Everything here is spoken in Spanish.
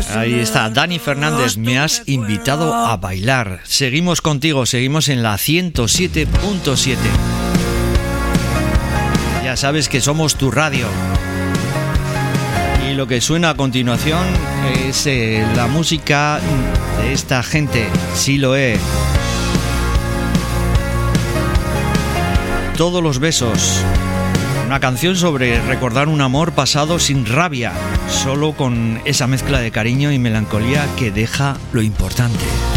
Ahí está, Dani Fernández, me has invitado a bailar. Seguimos contigo, seguimos en la 107.7. Ya sabes que somos tu radio. Y lo que suena a continuación es la música de esta gente, Siloé. Todos los besos. Una canción sobre recordar un amor pasado sin rabia, solo con esa mezcla de cariño y melancolía que deja lo importante.